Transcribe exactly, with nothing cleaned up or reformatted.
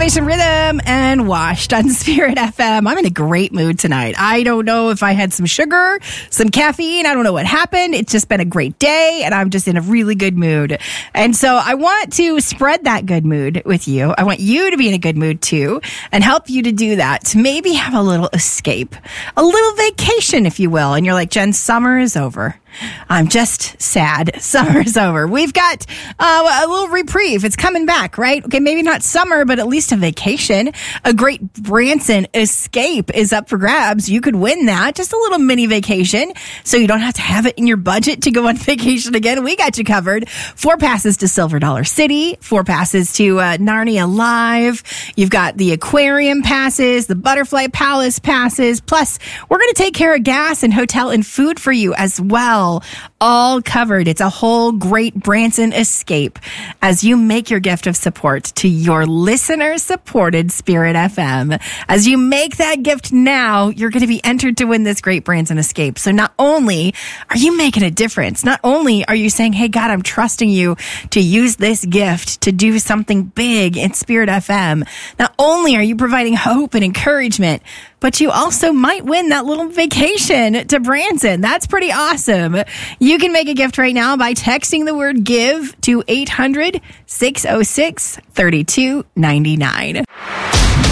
Elevation Rhythm and Washed on Spirit F M. I'm in a great mood tonight. I don't know if I had some sugar, some caffeine. I don't know what happened. It's just been a great day, and I'm just in a really good mood. And so I want to spread that good mood with you. I want you to be in a good mood too, and help you to do that. To maybe have a little escape, a little vacation, if you will. And you're like, Jen, summer is over. I'm just sad. Summer's over. We've got uh, a little reprieve. It's coming back, right? Okay, maybe not summer, but at least a vacation. A great Branson escape is up for grabs. You could win that. Just a little mini vacation, so you don't have to have it in your budget to go on vacation again. We got you covered. Four passes to Silver Dollar City. Four passes to uh, Narnia Live. You've got the aquarium passes, the Butterfly Palace passes. Plus, we're going to take care of gas and hotel and food for you as well. All covered. It's a whole great Branson escape as you make your gift of support to your listener-supported Spirit F M. As you make that gift now, you're going to be entered to win this great Branson escape. So not only are you making a difference, not only are you saying, hey, God, I'm trusting you to use this gift to do something big in Spirit F M, not only are you providing hope and encouragement, but you also might win that little vacation to Branson. That's pretty awesome. You can make a gift right now by texting the word GIVE to eight hundred, six oh six, three two nine nine.